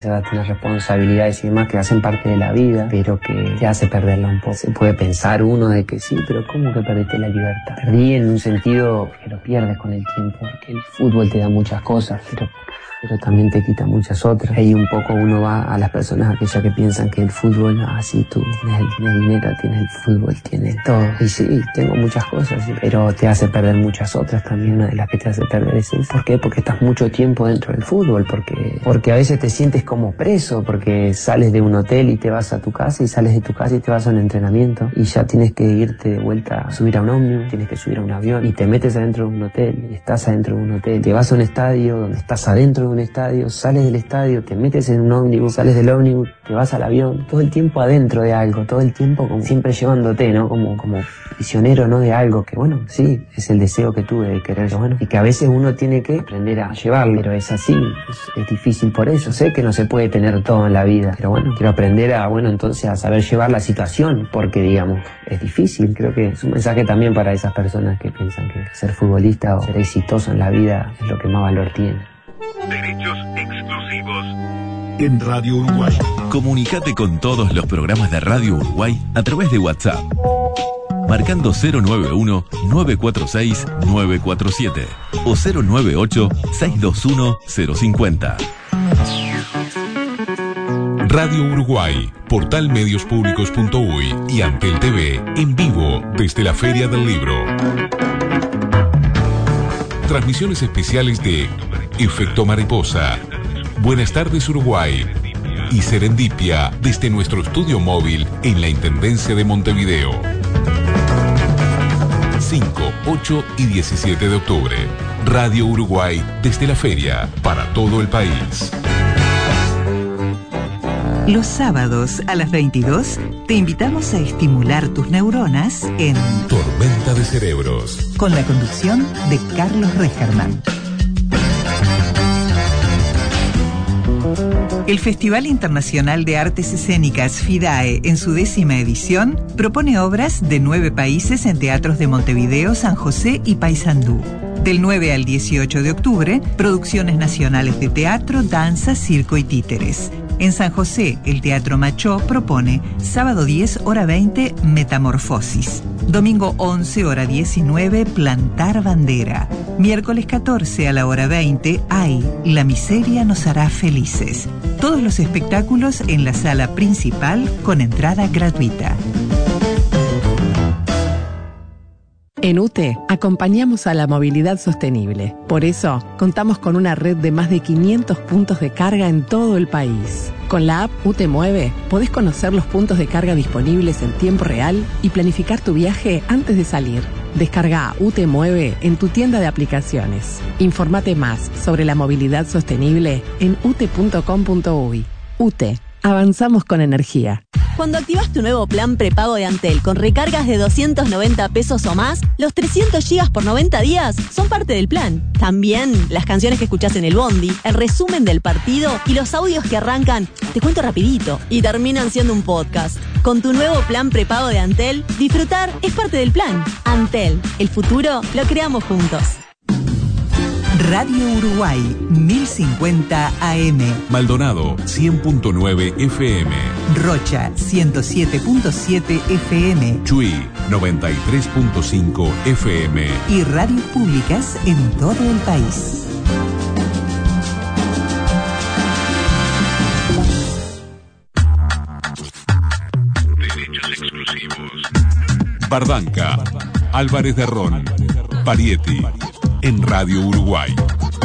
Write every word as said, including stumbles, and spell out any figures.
Va a tener responsabilidades y demás que hacen parte de la vida, pero que te hace perderla un poco. Se puede pensar uno de que sí, pero ¿cómo que perdiste la libertad? Perdí en un sentido que lo pierdes con el tiempo, porque el fútbol te da muchas cosas, pero... pero también te quita muchas otras. Ahí un poco uno va a las personas aquellas que piensan que el fútbol, así ah, tú tienes, tienes dinero, tienes el fútbol, tienes todo. Y sí, tengo muchas cosas, ¿sí? Pero te hace perder muchas otras también. Una de las que te hace perder es eso. ¿Por qué? Porque estás mucho tiempo dentro del fútbol, porque, porque a veces te sientes como preso, porque sales de un hotel y te vas a tu casa, y sales de tu casa y te vas a un entrenamiento, y ya tienes que irte de vuelta a subir a un ómnibus, tienes que subir a un avión, y te metes adentro de un hotel, y estás adentro de un hotel, te vas a un estadio donde estás adentro de un estadio, sales del estadio, te metes en un ómnibus, sales del ómnibus, te vas al avión, todo el tiempo adentro de algo, todo el tiempo como siempre llevándote, ¿no? Como, como prisionero, ¿no? De algo que, bueno, sí, es el deseo que tuve de querer, bueno, y que a veces uno tiene que aprender a llevarlo, pero es así, es, es difícil por eso, sé que no se puede tener todo en la vida, pero bueno, quiero aprender a, bueno, entonces a saber llevar la situación, porque, digamos, es difícil. Creo que es un mensaje también para esas personas que piensan que ser futbolista o ser exitoso en la vida es lo que más valor tiene. Derechos exclusivos en Radio Uruguay. Comunicate con todos los programas de Radio Uruguay a través de WhatsApp, marcando cero nueve uno, nueve cuatro seis, nueve cuatro siete o cero nueve ocho, seis dos uno, cero cinco cero. Radio Uruguay, portal medios públicos punto uy y Antel T V en vivo desde la Feria del Libro. Transmisiones especiales de Efecto Mariposa, Buenas tardes Uruguay y Serendipia desde nuestro estudio móvil en la Intendencia de Montevideo. cinco, ocho y diecisiete de octubre. Radio Uruguay desde la feria para todo el país. Los sábados a las veintidós te invitamos a estimular tus neuronas en Tormenta de Cerebros, con la conducción de Carlos Regerman. El Festival Internacional de Artes Escénicas FIDAE, en su décima edición, propone obras de nueve países en teatros de Montevideo, San José y Paysandú. Del nueve al dieciocho de octubre, producciones nacionales de teatro, danza, circo y títeres. En San José, el Teatro Machó propone sábado diez, hora veinte, Metamorfosis. Domingo once, hora diecinueve, Plantar Bandera. Miércoles catorce, a la hora veinte, Ay, la miseria nos hará felices. Todos los espectáculos en la sala principal con entrada gratuita. En U T E acompañamos a la movilidad sostenible. Por eso, contamos con una red de más de quinientos puntos de carga en todo el país. Con la app U T E Mueve, podés conocer los puntos de carga disponibles en tiempo real y planificar tu viaje antes de salir. Descarga U T E Mueve en tu tienda de aplicaciones. Infórmate más sobre la movilidad sostenible en u t e punto com punto uy. U T E, avanzamos con energía. Cuando activas tu nuevo plan prepago de Antel con recargas de doscientos noventa pesos o más, los trescientos gigas por noventa días son parte del plan. También las canciones que escuchás en el bondi, el resumen del partido y los audios que arrancan, te cuento rapidito, y terminan siendo un podcast. Con tu nuevo plan prepago de Antel, disfrutar es parte del plan. Antel, el futuro lo creamos juntos. Radio Uruguay, mil cincuenta A M. Maldonado, cien punto nueve F M. Rocha, ciento siete punto siete F M. Chuy, noventa y tres punto cinco F M. Y radios públicas en todo el país. Derechos exclusivos. Bardanca, Álvarez de Ron, Parietti, en Radio Uruguay.